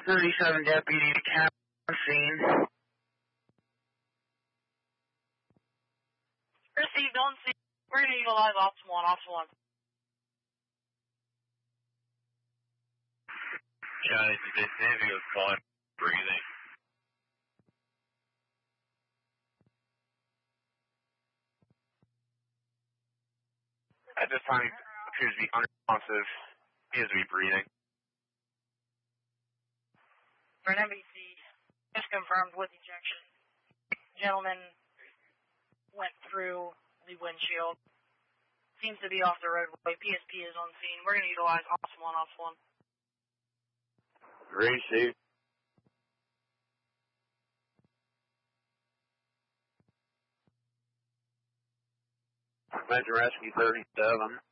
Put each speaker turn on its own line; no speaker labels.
37 deputy to cap scene.
Received on scene. We're going to utilize Ops 1, Ops 1.
Johnny, the Navy was calling breathing. At this time, he appears to be unresponsive. He has to be breathing.
For an NBC, just confirmed with ejection. Gentleman went through the windshield. Seems to be off the roadway. PSP is on scene. We're going to utilize Ops 1, Ops 1.
Receive. Metro Rescue 37.